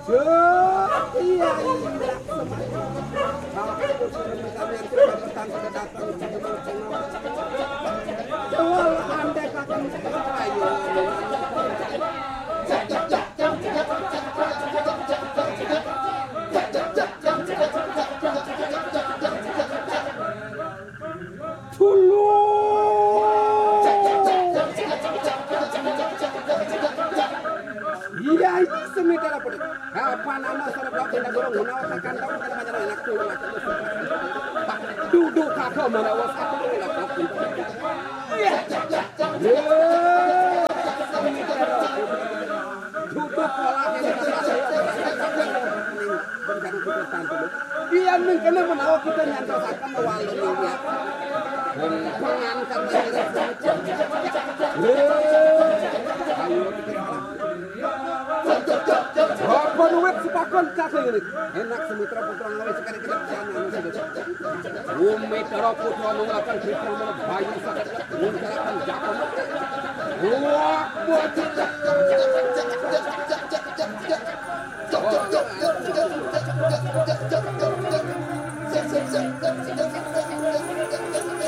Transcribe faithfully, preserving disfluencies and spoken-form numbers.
iya iya. Aku suruh kami yang tidak bertanggung datang sebelum Jawal anda kakak ayo. Iya ini semitara pun. Apa nama sarap lawan dah gorong menawa akan tahu kita macam enak tu nak. Duduk kakak menawa satu nak kopi. Iya. Duduk pola Iya mungkin menawa kita nyantosakan awal ini ya. Mengangkat diri. Ayo kita apa duit sepakon kakek ini? Enak semitra putra ngawe sekali kita jangan Umi taro putra nunglakan kripto mana bayu sakat nungkarakan jakon. Wah, buat